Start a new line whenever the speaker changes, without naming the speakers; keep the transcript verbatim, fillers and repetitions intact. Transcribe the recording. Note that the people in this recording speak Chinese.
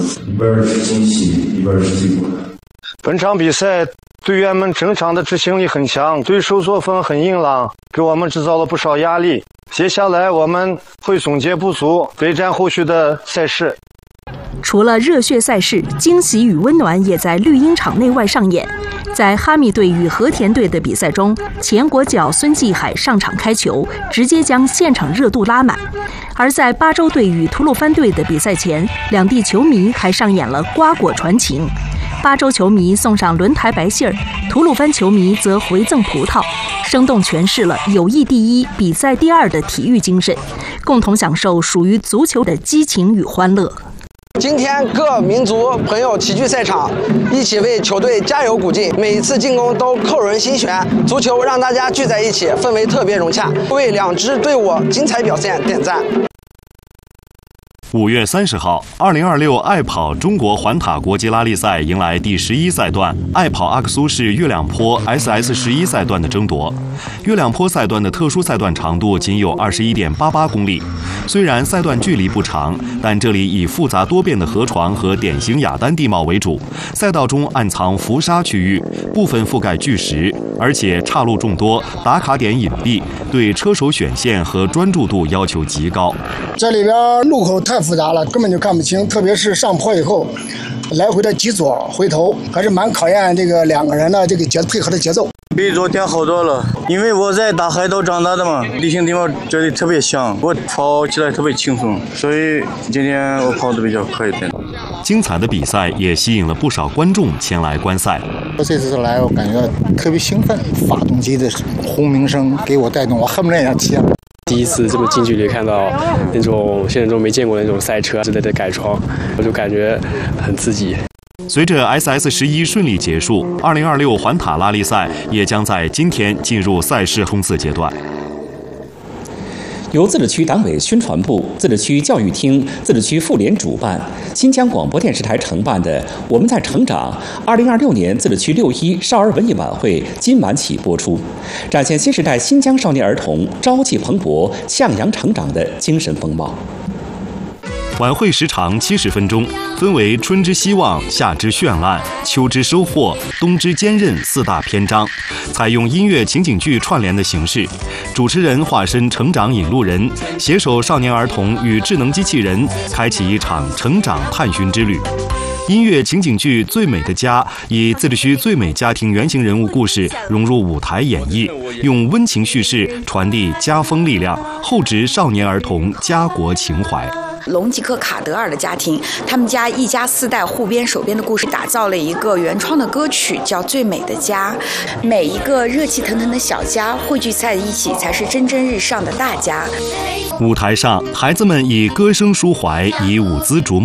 一半是惊喜，一半是罪过。
本场比赛队员们整场的执行力很强，对手作风很硬朗，给我们制造了不少压力。接下来我们会总结不足，备战后续的赛事。
除了热血赛事，惊喜与温暖也在绿茵场内外上演。在哈密队与和田队的比赛中，前国脚孙继海上场开球，直接将现场热度拉满。而在巴州队与吐鲁番队的比赛前，两地球迷还上演了瓜果传情。巴州球迷送上轮台白信儿，吐鲁番球迷则回赠葡萄，生动诠释了友谊第一、比赛第二的体育精神，共同享受属于足球的激情与欢乐。
今天各民族朋友齐聚赛场，一起为球队加油鼓劲，每一次进攻都扣人心弦。足球让大家聚在一起，氛围特别融洽，为两支队伍精彩表现点赞。
五月三十号，二零二六爱跑中国环塔国际拉力赛迎来第十一赛段，爱跑阿克苏市月亮坡 S S 十一赛段的争夺。月亮坡赛段的特殊赛段长度仅有二十一点八八公里，虽然赛段距离不长，但这里以复杂多变的河床和典型雅丹地貌为主，赛道中暗藏浮沙区域，部分覆盖巨石，而且岔路众多，打卡点隐蔽，对车手选线和专注度要求极高。
这里边路口太复杂了，根本就看不清，特别是上坡以后，来回的急左回头，还是蛮考验这个两个人的这个节配合的节奏。
比昨天好多了，因为我在大海岛长大的嘛，地形地貌这里特别像，我跑起来特别轻松，所以今天我跑得比较快一点。
精彩的比赛也吸引了不少观众前来观赛。
我这次来，我感觉特别兴奋，发动机的轰鸣声给我带动，我恨不得也想骑。
第一次这么近距离看到那种现实中没见过的那种赛车之类的改装，我就感觉很刺激。
随着 S S 十一顺利结束，二零二六环塔拉力赛也将在今天进入赛事冲刺阶段。
由自治区党委宣传部、自治区教育厅、自治区妇联主办，新疆广播电视台承办的《我们在成长》二零二六年自治区六一少儿文艺晚会今晚起播出，展现新时代新疆少年儿童朝气蓬勃、向阳成长的精神风貌。
晚会时长七十分钟，分为春之希望、夏之绚烂、秋之收获、冬之坚韧四大篇章，采用音乐情景剧串联的形式，主持人化身成长引路人，携手少年儿童与智能机器人，开启一场成长探寻之旅。音乐情景剧《最美的家》以自治区最美家庭原型人物故事融入舞台演绎，用温情叙事传递家风力量，厚植少年儿童家国情怀。
隆吉克卡德尔的家庭，他们家一家四代互编手编的故事，打造了一个原创的歌曲，叫《最美的家》。每一个热气腾腾的小家汇聚在一起，才是蒸蒸日上的大家。
舞台上，孩子们以歌声抒怀，以舞姿逐梦。